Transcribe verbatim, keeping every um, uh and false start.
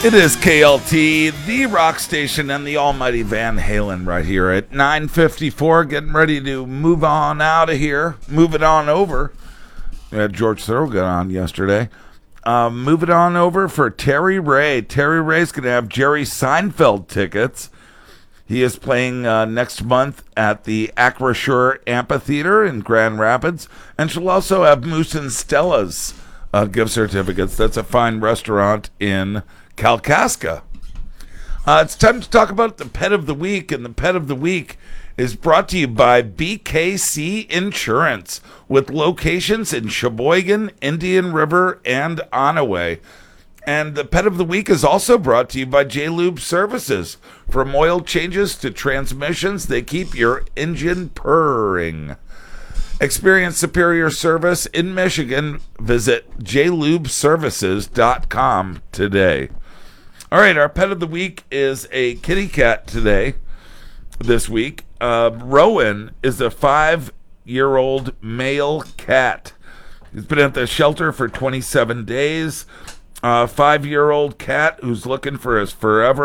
It is K L T, the rock station, and the almighty Van Halen right here at nine fifty-four, getting ready to move on out of here, move it on over. We had George Thorogood on yesterday. Um, move it on over for Terry Ray. Terry Ray's going to have Jerry Seinfeld tickets. He is playing uh, next month at the Acrisure Amphitheater in Grand Rapids, and she'll also have Moose and Stella's uh, gift certificates. That's a fine restaurant in Kalkaska. Uh, it's time to talk about the pet of the week, and the pet of the week is brought to you by B K C Insurance, with locations in Sheboygan, Indian River, and Onaway. And the pet of the week is also brought to you by J-Lube Services. From oil changes to transmissions, they keep your engine purring. Experience superior service in Michigan. Visit j lube services dot com today. All right, our pet of the week is a kitty cat today, this week. Uh, Rowan is a five-year-old male cat. He's been at the shelter for twenty-seven days. A five-year-old cat who's looking for his forever